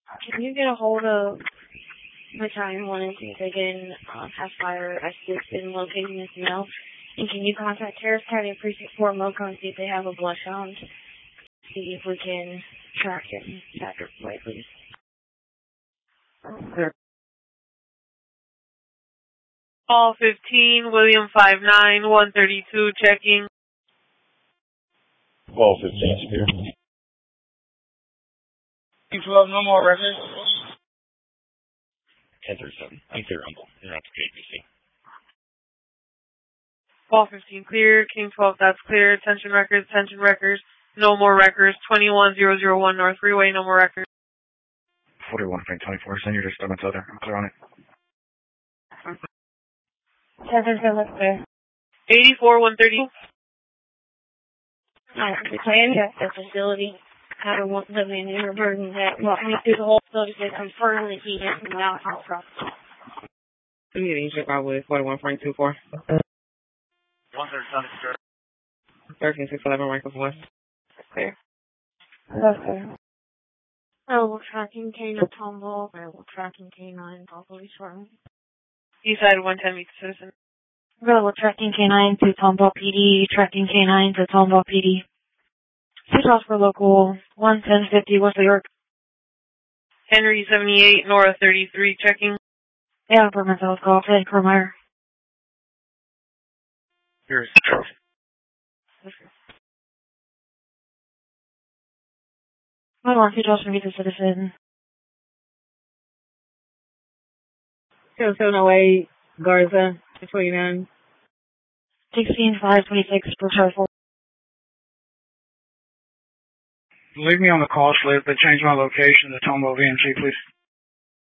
Can you get a hold of Battalion 1 and see if they can have fire assist in locating this male? And can you contact Harris County Precinct 4 Moco and see if they have a bloodhound? See if we can track him that way, please. All 15, William 59, 132, checking. All 15, here. 12, no more records. 1037. I'm clear, Uncle. You're not the JPC. All 15 clear. King 12, that's clear. Attention records. No more records. 21001 North Freeway, no more records. 41.24, send your disturbance out there. I'm clear on it. 1037, clear. 84, 130. The plan check the facility. I don't want the man overburden that walked me through the whole facility to confirm that he didn't come out house from. I'm getting checked out with 41.24. 13611 Michael's West. Clear. Okay. Available tracking K9 Tomball, available tracking K9 Tomball Police Department. Eastside 110 meets citizen. Available tracking K9 to Tomball PD, tracking K9 to Tomball PD. Seat for local 11050 West New York. Henry 78, Nora 33, checking. Yeah, apartment sales call, Ted Kromeyer. Here's My mark, seat from the citizen. 0708 Garza 29. 16526 Berkshire 4. leave me on the call slip, but change my location to Tombo VMC, please.